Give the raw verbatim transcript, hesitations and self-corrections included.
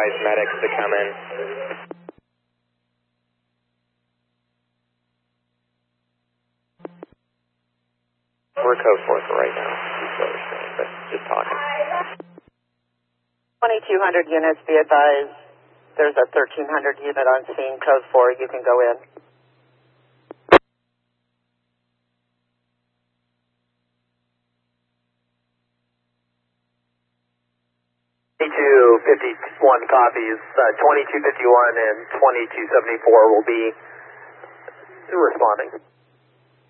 advise medics to come in. We're code four for right now. Just so understand, but just talking. twenty-two hundred units, be advised. There's a thirteen hundred unit on scene, code four. You can go in. twenty-two fifty-one copies. Uh, twenty-two fifty-one and twenty-two seventy-four will be responding.